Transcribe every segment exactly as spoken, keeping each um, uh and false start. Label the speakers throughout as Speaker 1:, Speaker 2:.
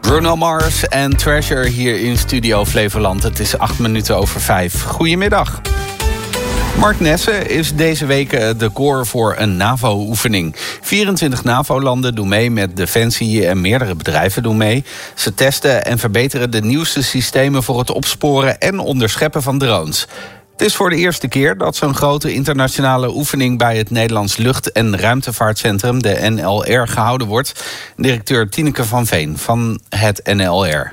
Speaker 1: Bruno Mars en Treasure hier in Studio Flevoland. Het is acht minuten over vijf. Goedemiddag. Mark Nessen is deze week de core voor een NAVO-oefening. vierentwintig NAVO-landen doen mee met Defensie en meerdere bedrijven doen mee. Ze testen en verbeteren de nieuwste systemen voor het opsporen en onderscheppen van drones. Het is voor de eerste keer dat zo'n grote internationale oefening bij het Nederlands Lucht- en Ruimtevaartcentrum, de N L R, gehouden wordt. Directeur Tineke van Veen van het N L R.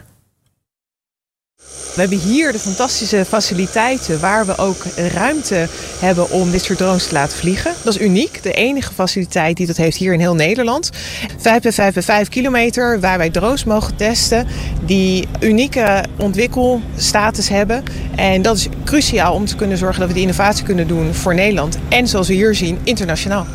Speaker 2: We hebben hier de fantastische faciliteiten waar we ook ruimte hebben om dit soort drones te laten vliegen. Dat is uniek. De enige faciliteit die dat heeft hier in heel Nederland. vijf bij vijf bij vijf kilometer waar wij drones mogen testen die unieke ontwikkelstatus hebben. En dat is cruciaal om te kunnen zorgen dat we die innovatie kunnen doen voor Nederland. En zoals we hier zien, internationaal.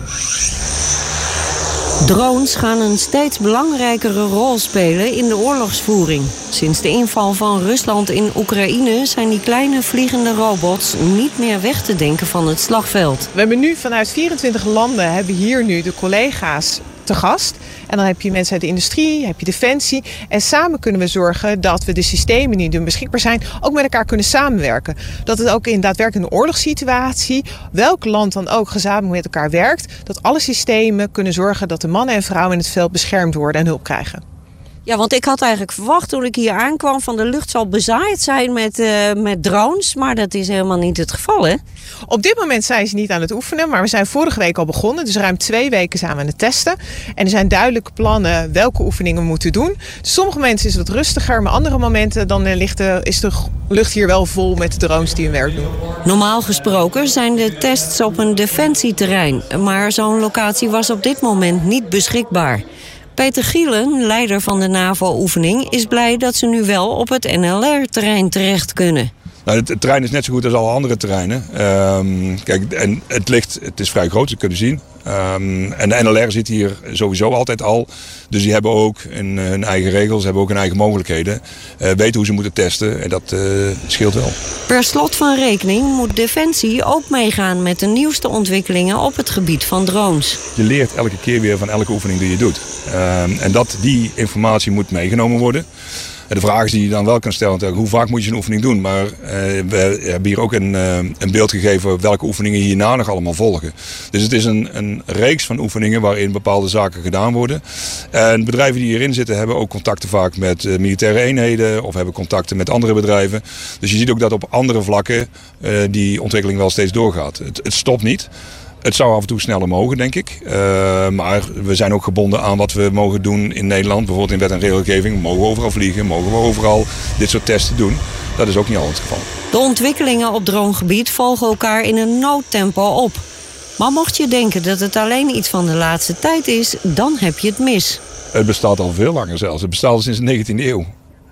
Speaker 3: Drones gaan een steeds belangrijkere rol spelen in de oorlogsvoering. Sinds de inval van Rusland in Oekraïne zijn die kleine vliegende robots niet meer weg te denken van het slagveld.
Speaker 2: We hebben nu vanuit vierentwintig landen hebben hier nu de collega's te gast. En dan heb je mensen uit de industrie, heb je defensie. En samen kunnen we zorgen dat we de systemen die nu beschikbaar zijn ook met elkaar kunnen samenwerken. Dat het ook in daadwerkelijk een oorlogssituatie, welk land dan ook gezamenlijk met elkaar werkt, dat alle systemen kunnen zorgen dat de mannen en vrouwen in het veld beschermd worden en hulp krijgen.
Speaker 3: Ja, want ik had eigenlijk verwacht toen ik hier aankwam van de lucht zal bezaaid zijn met, uh, met drones. Maar dat is helemaal niet het geval, hè?
Speaker 2: Op dit moment zijn ze niet aan het oefenen, maar we zijn vorige week al begonnen. Dus ruim twee weken zijn we aan het testen. En er zijn duidelijke plannen welke oefeningen we moeten doen. Dus sommige momenten is het wat rustiger, maar andere momenten dan ligt de, is de lucht hier wel vol met drones die hun werk doen.
Speaker 3: Normaal gesproken zijn de tests op een defensieterrein. Maar zo'n locatie was op dit moment niet beschikbaar. Peter Gielen, leider van de NAVO-oefening, is blij dat ze nu wel op het N L R-terrein terecht kunnen.
Speaker 4: Nou, het, het terrein is net zo goed als alle andere terreinen. Um, kijk, en het ligt, het is vrij groot, dat kunnen zien. Um, en de N L R zit hier sowieso altijd al. Dus die hebben ook een, hun eigen regels, hebben ook hun eigen mogelijkheden. Uh, weten hoe ze moeten testen en dat uh, scheelt wel.
Speaker 3: Per slot van rekening moet Defensie ook meegaan met de nieuwste ontwikkelingen op het gebied van drones.
Speaker 4: Je leert elke keer weer van elke oefening die je doet. Um, en dat die informatie moet meegenomen worden. De vraag is die je dan wel kan stellen, hoe vaak moet je een oefening doen? Maar uh, we hebben hier ook een, uh, een beeld gegeven welke oefeningen hierna nog allemaal volgen. Dus het is een, een reeks van oefeningen waarin bepaalde zaken gedaan worden. En bedrijven die hierin zitten hebben ook contacten vaak met uh, militaire eenheden of hebben contacten met andere bedrijven. Dus je ziet ook dat op andere vlakken uh, die ontwikkeling wel steeds doorgaat. Het, het stopt niet. Het zou af en toe sneller mogen, denk ik. Uh, maar we zijn ook gebonden aan wat we mogen doen in Nederland. Bijvoorbeeld in wet en regelgeving. Mogen we overal vliegen? Mogen we overal dit soort testen doen? Dat is ook niet altijd het geval.
Speaker 3: De ontwikkelingen op dronegebied volgen elkaar in een noodtempo op. Maar mocht je denken dat het alleen iets van de laatste tijd is, dan heb je het mis.
Speaker 4: Het bestaat al veel langer zelfs. Het bestaat al sinds de negentiende eeuw.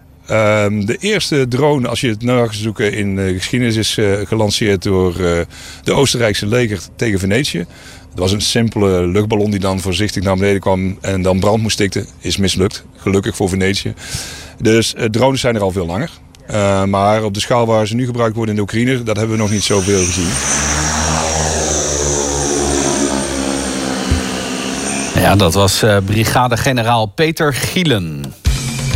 Speaker 4: Uh, de eerste drone, als je het na gaat zoeken in de geschiedenis, is uh, gelanceerd door uh, de Oostenrijkse leger tegen Venetië. Dat was een simpele luchtballon die dan voorzichtig naar beneden kwam en dan brand moest stichten. Is mislukt, gelukkig voor Venetië. Dus uh, drones zijn er al veel langer. Uh, maar op de schaal waar ze nu gebruikt worden in de Oekraïne, dat hebben we nog niet zoveel gezien.
Speaker 1: Ja, dat was uh, brigadegeneraal Peter Gielen.